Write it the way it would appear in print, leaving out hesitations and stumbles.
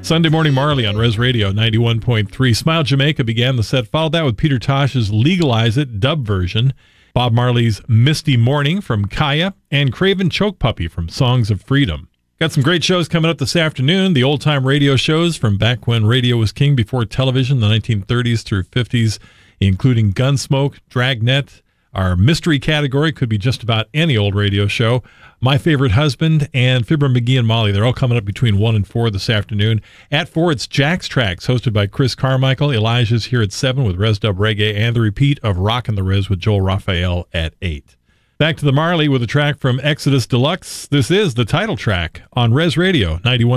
Sunday Morning Marley on Res Radio 91.3. Smile Jamaica began the set. Followed that with Peter Tosh's Legalize It dub version. Bob Marley's Misty Morning from Kaya. And Craven Choke Puppy from Songs of Freedom. Got some great shows coming up this afternoon. The old-time radio shows from back when radio was king before television, the 1930s through 50s, including Gunsmoke, Dragnet. Our mystery category could be just about any old radio show. My Favorite Husband and Fibber McGee and Molly. They're all coming up between 1 and 4 this afternoon. At 4, it's Jack's Tracks, hosted by Chris Carmichael. Elijah's here at 7 with Res Dub Reggae, and the repeat of Rockin' the Res with Joel Raphael at 8. Back to the Marley with a track from Exodus Deluxe. This is the title track on Res Radio 91.